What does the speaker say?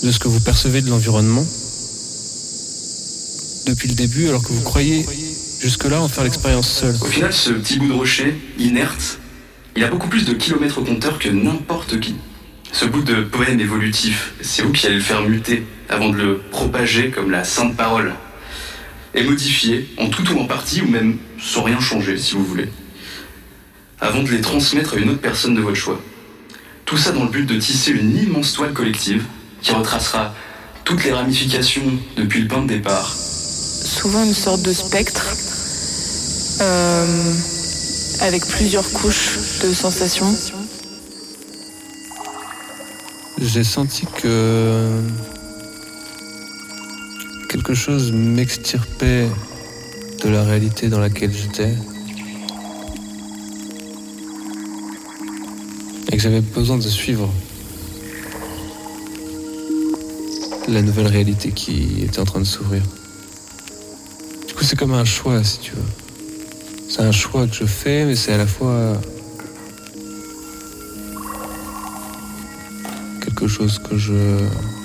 de ce que vous percevez de l'environnement depuis le début, alors que vous croyez jusque-là en faire l'expérience seul. Au final, ce petit bout de rocher, inerte, il a beaucoup plus de kilomètres au compteur que n'importe qui. Ce bout de poème évolutif, c'est vous qui allez le faire muter avant de le propager comme la sainte parole. Et modifier, en tout ou en partie, ou même sans rien changer, si vous voulez. Avant de les transmettre à une autre personne de votre choix. Tout ça dans le but de tisser une immense toile collective qui retracera toutes les ramifications depuis le point de départ. Souvent une sorte de spectre avec plusieurs couches de sensations. J'ai senti que quelque chose m'extirpait de la réalité dans laquelle j'étais et que j'avais besoin de suivre la nouvelle réalité qui était en train de s'ouvrir. Du coup, c'est comme un choix, si tu veux. C'est un choix que je fais, mais c'est à la fois quelque chose que je